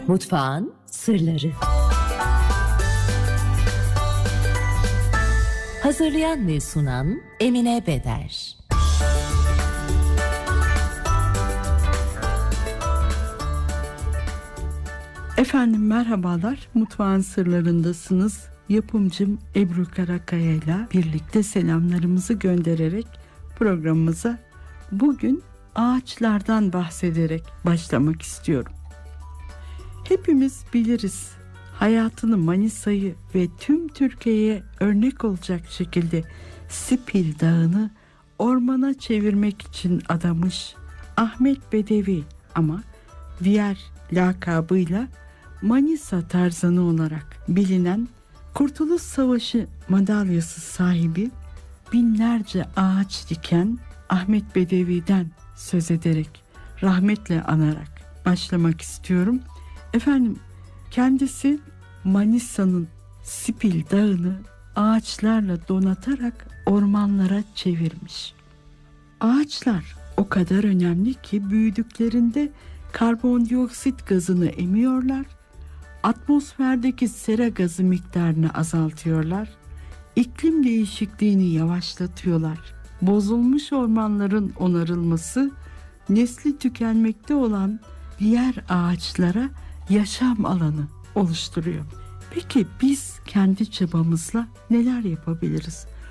Mutfağın sırları. Hazırlayan ve sunan Emine Beder. Efendim merhabalar, Mutfağın Sırlarındasınız. Yapımcım Ebru Karakaya ile birlikte selamlarımızı göndererek programımıza bugün ağaçlardan bahsederek başlamak istiyorum. Hepimiz biliriz, hayatını Manisa'yı ve tüm Türkiye'ye örnek olacak şekilde Sipil Dağı'nı ormana çevirmek için adamış Ahmet Bedevi, ama diğer lakabıyla Manisa Tarzanı olarak bilinen Kurtuluş Savaşı madalyası sahibi, binlerce ağaç diken Ahmet Bedevi'den söz ederek, rahmetle anarak başlamak istiyorum. Efendim, kendisi Manisa'nın Sipil Dağı'nı ağaçlarla donatarak ormanlara çevirmiş. Ağaçlar o kadar önemli ki büyüdüklerinde karbondioksit gazını emiyorlar, atmosferdeki sera gazı miktarını azaltıyorlar, iklim değişikliğini yavaşlatıyorlar. Bozulmuş ormanların onarılması, nesli tükenmekte olan diğer ağaçlara yaşam alanı oluşturuyor. Peki biz kendi çabamızla neler yapabiliriz?